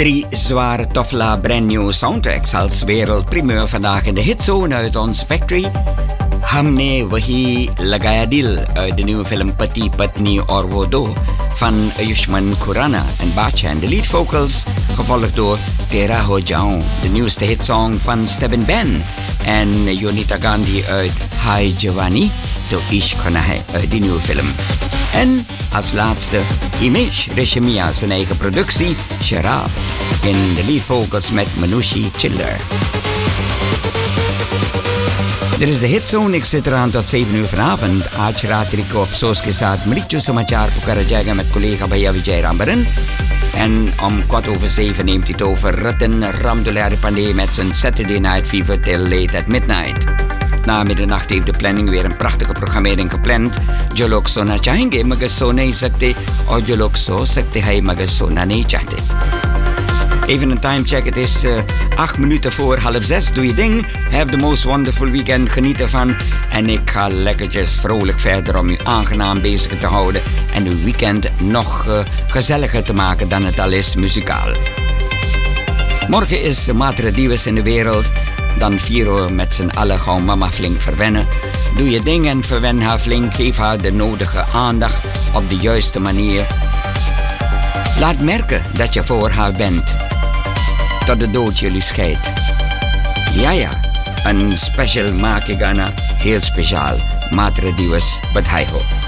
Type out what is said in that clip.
3 zware Tofla brand new soundtracks als wereldprimeur vandaag in de hitzone uit onze factory. Hamne Wahi Lagaya Dil uit de nieuwe film Pati Patni Aur Wo Do van Ayushmann Khurrana en Bacha en de lead vocals, gevolgd door Tera Ho Jaun, de nieuwste hitsong van Stebin Ben en Yonita Gandhi uit Hai Jawani, To Ish Khana Hai uit die nieuwe film. En als laatste Himesh Reshamia zijn eigen productie Sharab in de lead vocals met Manushi Chiller. Dit is de hitzone. Ik zit eraan tot 7 uur vanavond. Aaj ratri ko afsoos ke saath Mrityu Samachar pukara jayega met collega Bhaiya Vijay Rambaran. En om 7:15 neemt hij het over Ratan Ramdulari Pandey met zijn Saturday Night Fever till late at midnight. Na middernacht heeft de planning weer een prachtige programmering gepland. Jo log sona chahenge magar so nahi sakte aur jo log so sakte hai magar sona nahi chahte. Even een timecheck, het is 8 minuten voor 5:30. Doe je ding, have the most wonderful weekend, geniet ervan. En ik ga lekkertjes vrolijk verder om u aangenaam bezig te houden en uw weekend nog gezelliger te maken dan het al is muzikaal. Morgen is Matre Diwas in de wereld. Dan 4 uur met z'n allen gewoon mama flink verwennen. Doe je ding en verwen haar flink. Geef haar de nodige aandacht op de juiste manier. Laat merken dat je voor haar bent. Tot de dood jullie scheidt. Ja, een special maak ik aan, heel speciaal. Matre Diwas, badhai ho.